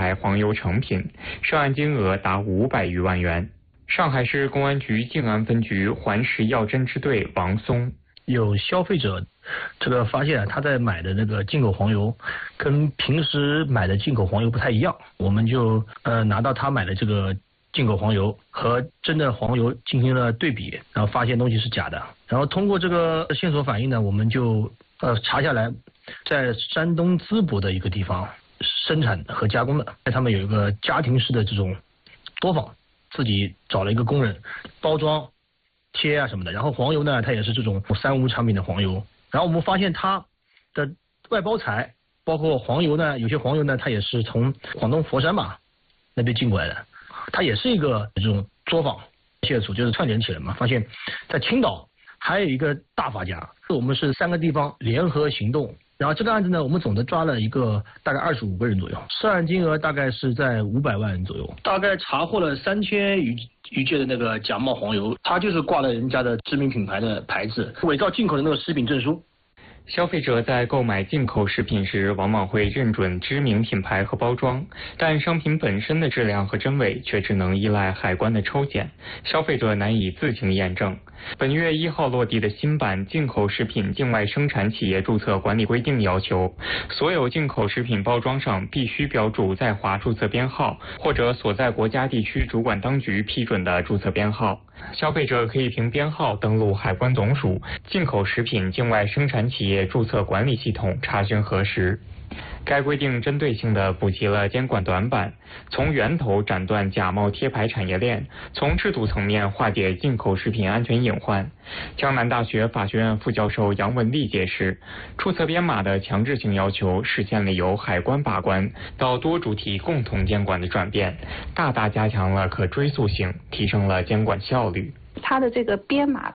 牌黄油成品，涉案金额达500余万元。上海市公安局静安分局环食药侦支队王松， 有消费者发现他在买的那个进口黄油跟平时买的进口黄油不太一样，我们就拿到他买的这个进口黄油和真的黄油进行了对比，然后发现东西是假的。然后通过这个线索反应呢，我们就查下来，在山东淄博的一个地方生产和加工的，他们有一个家庭式的这种作坊，自己找了一个工人包装贴啊什么的。然后黄油呢，它也是这种三无产品的黄油。然后我们发现它的外包材，包括黄油呢，有些黄油呢，它也是从广东佛山吧那边进过来的，它也是一个这种作坊。线索就是串联起来嘛，发现在青岛还有一个大发家，我们是3个地方联合行动。然后这个案子呢，我们总的抓了大概25个人左右，涉案金额大概是在500万元左右，大概查获了3000余件的那个假冒黄油，它就是挂了人家的知名品牌的牌子，伪造进口的那个食品证书。 消费者在购买进口食品时，往往会认准知名品牌和包装，但商品本身的质量和真伪却只能依赖海关的抽检，消费者难以自行验证。本月1号落地的新版《进口食品境外生产企业注册管理规定》要求，所有进口食品包装上必须标注在华注册编号或者所在国家地区主管当局批准的注册编号。消费者可以凭编号登录海关总署进口食品境外生产企业注册管理系统查询核实。该规定针对性地补齐了监管短板，从源头斩断假冒贴牌产业链，从制度层面化解进口食品安全隐患。江南大学法学院副教授杨文丽解释，注册编码的强制性要求实现了由海关把关到多主体共同监管的转变，大大加强了可追溯性，提升了监管效率。 它的这个编码